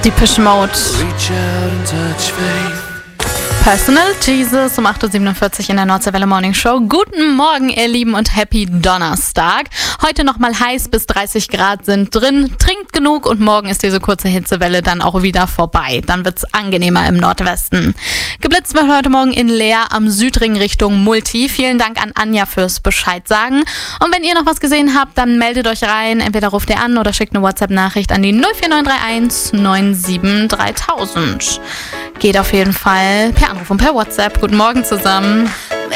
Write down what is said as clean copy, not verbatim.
Depeche Mode. Personal Jesus um 8.47 Uhr in der Nordseewelle Morning Show. Guten Morgen, ihr Lieben, und Happy Donnerstag. Heute nochmal heiß, bis 30 Grad sind drin. Trinkt genug und morgen ist diese kurze Hitzewelle dann auch wieder vorbei. Dann wird's angenehmer im Nordwesten. Geblitzt wird heute Morgen in Leer am Südring Richtung Multi. Vielen Dank an Anja fürs Bescheid sagen. Und wenn ihr noch was gesehen habt, dann meldet euch rein. Entweder ruft ihr an oder schickt eine WhatsApp-Nachricht an die 04931 97 3000. Geht auf jeden Fall per Anruf und per WhatsApp. Guten Morgen zusammen.